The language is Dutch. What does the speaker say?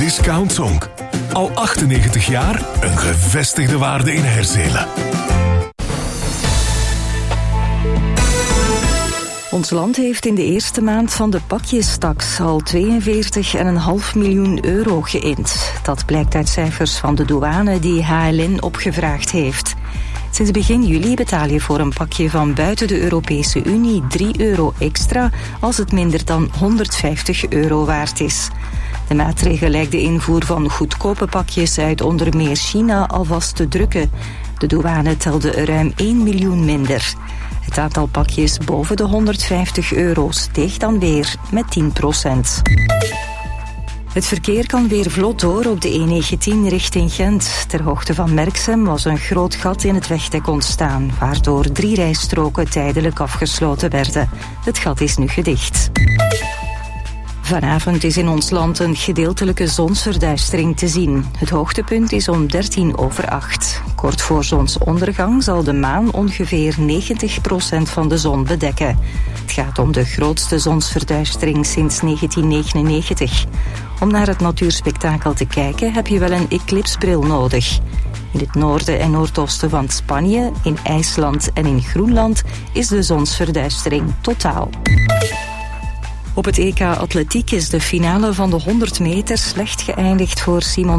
Discount-zonk. Al 98 jaar een gevestigde waarde in Herzelen. Ons land heeft in de eerste maand van de pakjestaks al 42,5 miljoen euro geïnd. Dat blijkt uit cijfers van de douane die HLN opgevraagd heeft. Sinds begin juli betaal je voor een pakje van buiten de Europese Unie €3 extra als het minder dan €150 waard is. De maatregel lijkt de invoer van goedkope pakjes uit onder meer China alvast te drukken. De douane telde er ruim 1 miljoen minder. Het aantal pakjes boven de €150 steeg dan weer met 10%. Het verkeer kan weer vlot door op de E19 richting Gent. Ter hoogte van Merksem was een groot gat in het wegdek ontstaan, waardoor 3 rijstroken tijdelijk afgesloten werden. Het gat is nu gedicht. Vanavond is in ons land een gedeeltelijke zonsverduistering te zien. Het hoogtepunt is om 7:45. Kort voor zonsondergang zal de maan ongeveer 90% van de zon bedekken. Het gaat om de grootste zonsverduistering sinds 1999. Om naar het natuurspektakel te kijken heb je wel een eclipsbril nodig. In het noorden en noordoosten van Spanje, in IJsland en in Groenland is de zonsverduistering totaal. Op het EK Atletiek is de finale van de 100 meter slecht geëindigd voor Simon